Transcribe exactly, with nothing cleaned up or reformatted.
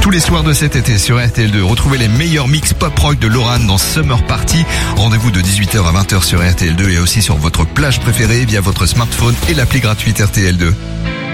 Tous les soirs de cet été sur R T L deux, retrouvez les meilleurs mix pop rock de Loran dans Summer Party. Rendez-vous de dix-huit heures à vingt heures sur R T L deux et aussi sur votre plage préférée via votre smartphone et l'appli gratuite R T L deux.